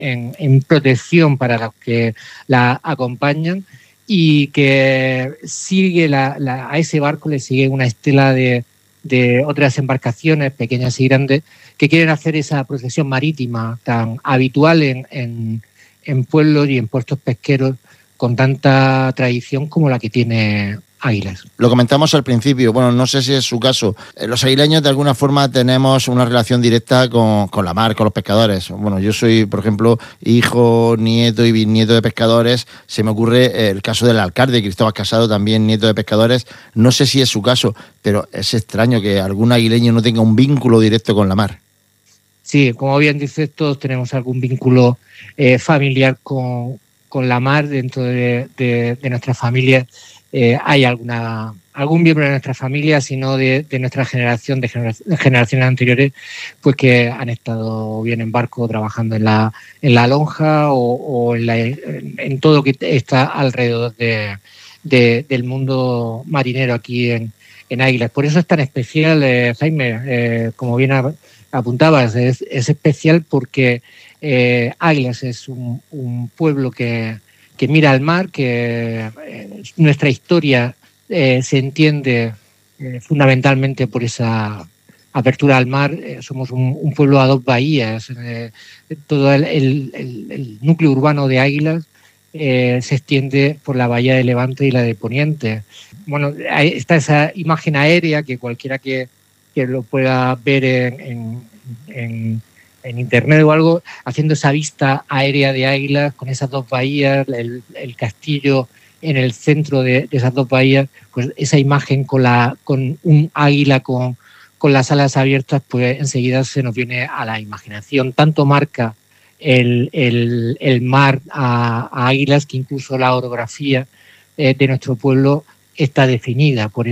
en protección para los que la acompañan, y que sigue a ese barco le sigue una estela de otras embarcaciones pequeñas y grandes que quieren hacer esa procesión marítima tan habitual en pueblos y en puertos pesqueros con tanta tradición como la que tiene Águilas. Lo comentamos al principio, bueno, no sé si es su caso. Los aguileños de alguna forma tenemos una relación directa con la mar, con los pescadores. Bueno, yo soy, por ejemplo, hijo, nieto y bisnieto de pescadores. Se me ocurre el caso del alcalde, Cristóbal Casado, también nieto de pescadores. No sé si es su caso, pero es extraño que algún aguileño no tenga un vínculo directo con la mar. Sí, como bien dices, todos tenemos algún vínculo familiar con la mar dentro de nuestra familia. Hay algún miembro de nuestra familia, sino de nuestra generación, de generaciones anteriores, pues que han estado bien en barco trabajando en la lonja o en todo lo que está alrededor del mundo marinero aquí en Águilas. Por eso es tan especial, Jaime, como bien apuntabas, es especial porque Águilas es un pueblo que mira al mar, que nuestra historia se entiende fundamentalmente por esa apertura al mar. Somos un pueblo a dos bahías. Todo el núcleo urbano de Águilas se extiende por la bahía de Levante y la de Poniente. Bueno, está esa imagen aérea que cualquiera que lo pueda ver en internet o algo, haciendo esa vista aérea de Águilas con esas dos bahías, el castillo en el centro de esas dos bahías, pues esa imagen con un águila con las alas abiertas, pues enseguida se nos viene a la imaginación. Tanto marca el mar a Águilas que incluso la orografía de nuestro pueblo está definida por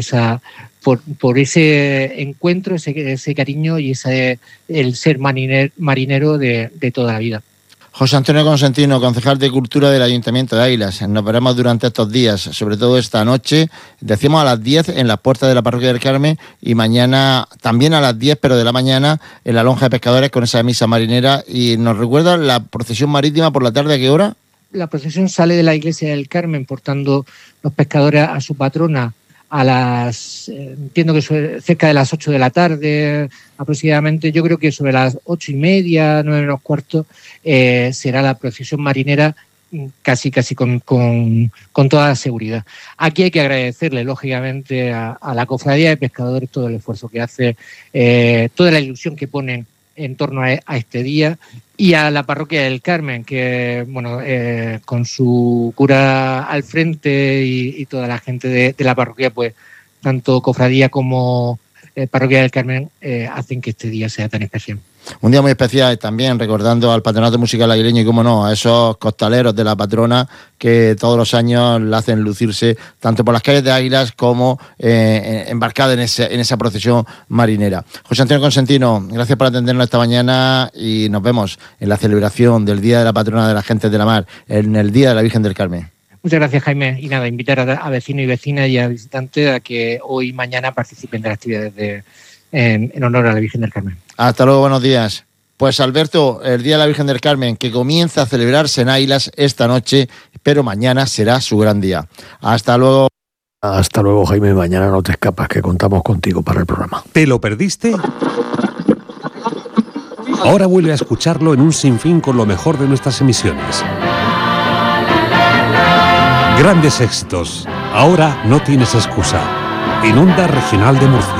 ese encuentro, ese cariño y el ser marinero de toda la vida. José Antonio Consentino, concejal de Cultura del Ayuntamiento de Águilas. Nos veremos durante estos días, sobre todo esta noche. Decimos a las 10 en las puertas de la Parroquia del Carmen y mañana también a las 10, pero de la mañana, en la Lonja de Pescadores con esa misa marinera. ¿Y nos recuerda la procesión marítima por la tarde a qué hora? La procesión sale de la iglesia del Carmen portando los pescadores a su patrona entiendo que cerca de las 8 de la tarde aproximadamente. Yo creo que sobre las 8:30, 9:15 será la procesión marinera, casi con toda seguridad. Aquí hay que agradecerle lógicamente a la Cofradía de Pescadores todo el esfuerzo que hace, toda la ilusión que ponen en torno a este día, y a la Parroquia del Carmen, que bueno, con su cura al frente y toda la gente de la parroquia, pues tanto cofradía como Parroquia del Carmen hacen que este día sea tan especial. Un día muy especial también, recordando al Patronato Musical Aguileño y, cómo no, a esos costaleros de la patrona que todos los años la hacen lucirse tanto por las calles de Águilas como embarcada en esa procesión marinera. José Antonio Consentino, gracias por atendernos esta mañana y nos vemos en la celebración del Día de la Patrona de la Gente de la Mar, en el Día de la Virgen del Carmen. Muchas gracias, Jaime. Y nada, invitar a vecinos y vecinas y a visitantes a que hoy y mañana participen de las actividades en honor a la Virgen del Carmen. Hasta luego, buenos días. Pues Alberto, el Día de la Virgen del Carmen, que comienza a celebrarse en Águilas esta noche, pero mañana será su gran día. Hasta luego. Hasta luego, Jaime. Mañana no te escapas, que contamos contigo para el programa. ¿Te lo perdiste? Ahora vuelve a escucharlo en un sinfín con lo mejor de nuestras emisiones. Grandes éxitos. Ahora no tienes excusa. En Onda Regional de Murcia.